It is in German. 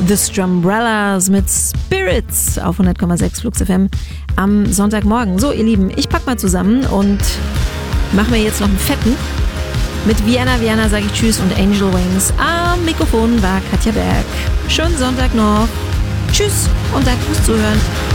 The Strumbrellas mit Spirits auf 100,6 Flux FM am Sonntagmorgen. So, ihr Lieben, ich pack mal zusammen und mache mir jetzt noch einen fetten. Mit Vienna sage ich Tschüss und Angel Wings. Am Mikrofon war Katja Berg. Schönen Sonntag noch. Tschüss und danke fürs Zuhören.